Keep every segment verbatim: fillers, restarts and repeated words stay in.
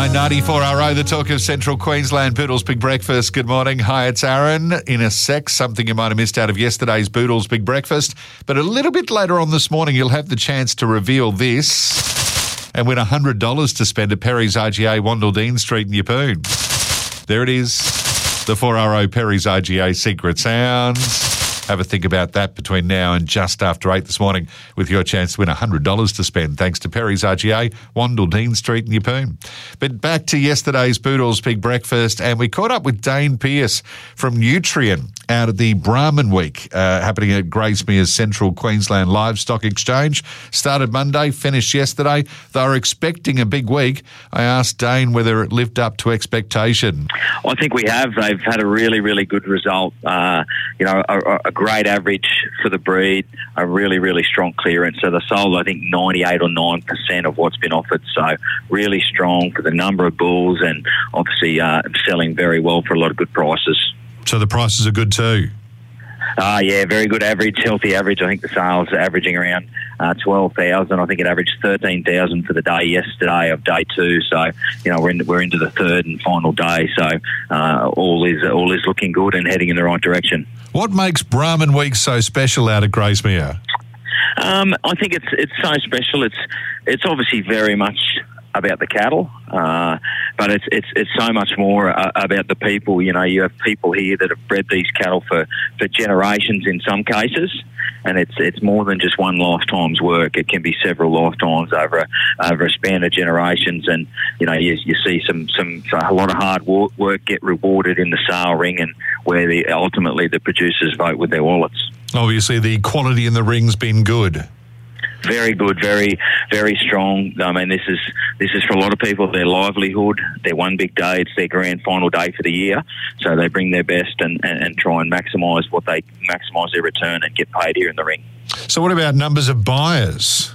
nine ninety-four R O, the talk of Central Queensland. Boodles Big Breakfast. Good morning. Hi, it's Aaron. In a sec, something you might have missed out of yesterday's Boodles Big Breakfast. But a little bit later on this morning, you'll have the chance to reveal this and win one hundred dollars to spend at Perry's I G A, Wandle Dean Street in Yeppoon. There it is, the four R O Perry's I G A Secret Sounds. Have a think about that between now and just after eight this morning with your chance to win one hundred dollars to spend thanks to Perry's I G A, Wandle Dean Street in Yeppoon. But back to yesterday's Boodles Big Breakfast, and we caught up with Dane Pearce from Nutrien out at the Brahman Week uh, happening at Gracemere's Central Queensland Livestock Exchange. Started Monday, finished yesterday. They were expecting a big week. I asked Dane whether it lived up to expectation. I think we have. They've had a really, really good result. Uh, you know, a, a great average for the breed, a really, really strong clearance. So they sold, I think, ninety-eight or nine percent of what's been offered. So really strong for the number of bulls, and obviously uh, selling very well for a lot of good prices. So the prices are good too? Uh, yeah, very good average, healthy average. I think the sales are averaging around uh, twelve thousand. I think it averaged thirteen thousand for the day yesterday of day two. So, you know, we're, in, we're into the third and final day. So uh, all is all is looking good and heading in the right direction. What makes Brahman Week so special out at Gracemere? Um, I think it's it's so special. It's it's obviously very much about the cattle, uh, but it's it's it's so much more uh, about the people. You know, you have people here that have bred these cattle for, for generations in some cases, and it's it's more than just one lifetime's work. It can be several lifetimes over a, over a span of generations, and you know you, you see some some a lot of hard work get rewarded in the sale ring, and where the ultimately the producers vote with their wallets. Obviously, the quality in the ring's been good. Very good, very, very strong. I mean, this is this is for a lot of people their livelihood, their one big day. It's their grand final day for the year, so they bring their best and, and, and try and maximise what they maximise their return and get paid here in the ring. So, what about numbers of buyers?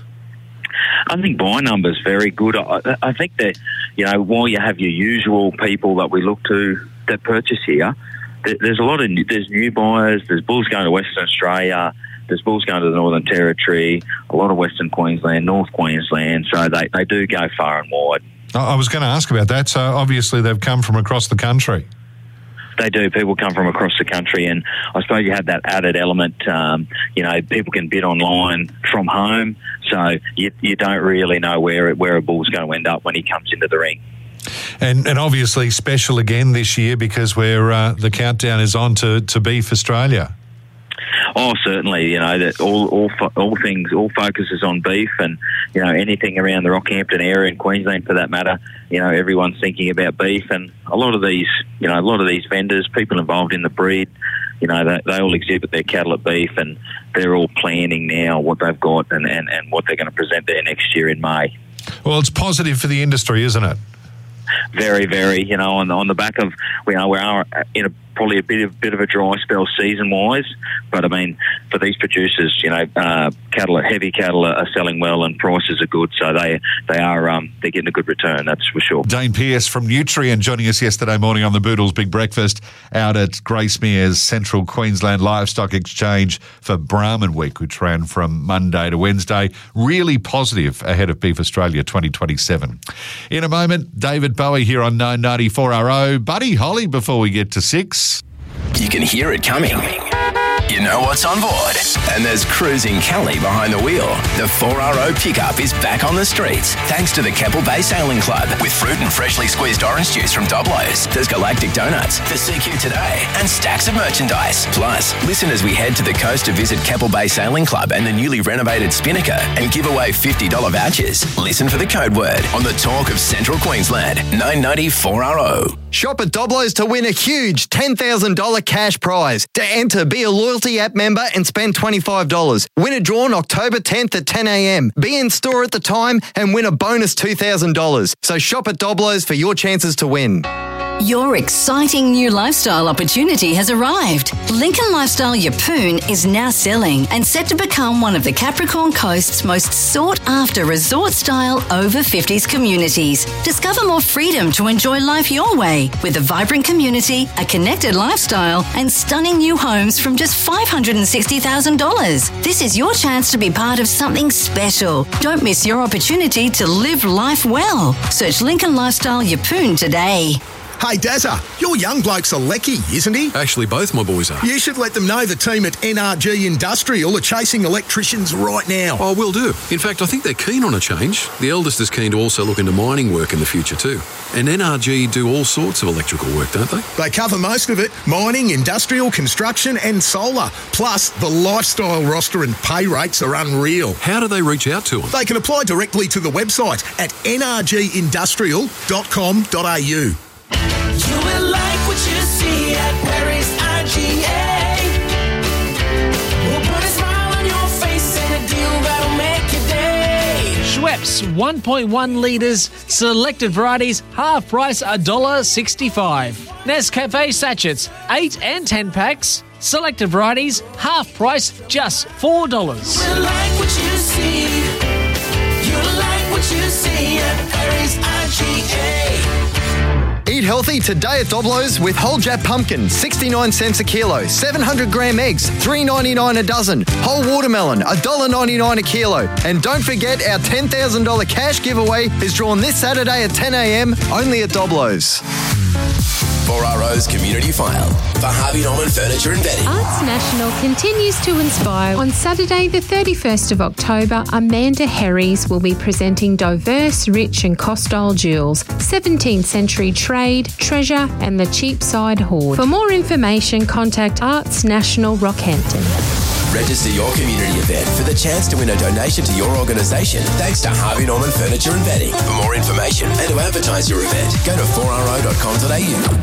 I think buy numbers very good. I, I think that, you know, while you have your usual people that we look to that purchase here, there's a lot of there's new buyers. There's bulls going to Western Australia. There's bulls going to the Northern Territory, a lot of Western Queensland, North Queensland, so they, they do go far and wide. I was going to ask about that. So obviously they've come from across the country. They do. People come from across the country, and I suppose you have that added element. Um, you know, people can bid online from home, so you, you don't really know where where a bull's going to end up when he comes into the ring. And and obviously special again this year because we're uh, the countdown is on to, to Beef Australia. Oh, certainly. You know that all all all things, all focus is on beef, and you know anything around the Rockhampton area in Queensland, for that matter. You know everyone's thinking about beef, and a lot of these, you know, a lot of these vendors, people involved in the breed, you know, they, they all exhibit their cattle at beef, and they're all planning now what they've got and, and, and what they're going to present there next year in May. Well, it's positive for the industry, isn't it? Very, very. You know, on on the back of, you know, we are in a probably a bit of bit of a dry spell season wise, but I mean for these producers, you know, uh, cattle, heavy cattle are selling well and prices are good, so they they are um, they're getting a good return. That's for sure. Dane Pearce from Nutrien joining us yesterday morning on the Boodles Big Breakfast out at Gracemere's Central Queensland Livestock Exchange for Brahman Week, which ran from Monday to Wednesday. Really positive ahead of Beef Australia twenty twenty-seven. In a moment, David Bowie here on nine ninety-four R O. Buddy Holly before we get to six. You can hear it coming. You know what's on board. And there's Cruising Kelly behind the wheel. The four R O pickup is back on the streets thanks to the Keppel Bay Sailing Club with fruit and freshly squeezed orange juice from Doblo's. There's Galactic Donuts, the C Q Today, and stacks of merchandise. Plus, listen as we head to the coast to visit Keppel Bay Sailing Club and the newly renovated Spinnaker and give away fifty dollars vouchers. Listen for the code word on the talk of Central Queensland. nine ninety-four R O. Shop at Doblo's to win a huge ten thousand dollars cash prize. To enter, be a loyalty app member and spend twenty-five dollars. Win a draw on October tenth at ten a.m. Be in store at the time and win a bonus two thousand dollars. So shop at Doblo's for your chances to win. Your exciting new lifestyle opportunity has arrived. Lincoln Lifestyle Yeppoon is now selling and set to become one of the Capricorn Coast's most sought-after resort-style over fifties communities. Discover more freedom to enjoy life your way with a vibrant community, a connected lifestyle, and stunning new homes from just five hundred sixty thousand dollars. This is your chance to be part of something special. Don't miss your opportunity to live life well. Search Lincoln Lifestyle Yeppoon today. Hey, Dazza, your young bloke's a lecky, isn't he? Actually, both my boys are. You should let them know the team at N R G Industrial are chasing electricians right now. Oh, will do. In fact, I think they're keen on a change. The eldest is keen to also look into mining work in the future too. And N R G do all sorts of electrical work, don't they? They cover most of it. Mining, industrial, construction and solar. Plus, the lifestyle roster and pay rates are unreal. How do they reach out to them? They can apply directly to the website at n r g industrial dot com dot a u. You will like what you see at Perry's I G A. We'll put a smile on your face and a deal that'll make your day. Schweppes one point one litres, selected varieties, half price one dollar sixty-five. Nescafe sachets, eight and ten packs, selected varieties, half price, just four dollars. You will like what you see. You'll like what you see at Perry's I G A. Eat healthy today at Doblo's with whole Jap pumpkin, sixty-nine cents a kilo. seven hundred gram eggs, three ninety-nine a dozen. Whole watermelon, one dollar ninety-nine a kilo. And don't forget our ten thousand dollars cash giveaway is drawn this Saturday at ten a m only at Doblo's. four R O's Community File for Harvey Norman Furniture and Bedding. Arts National continues to inspire. On Saturday the thirty-first of October, Amanda Herries will be presenting diverse, rich and Costyle jewels, seventeenth century trade, treasure and the Cheapside hoard. For more information, contact Arts National Rockhampton. Register your community event for the chance to win a donation to your organisation thanks to Harvey Norman Furniture and Bedding. For more information and to advertise your event, go to four r o dot com dot a u.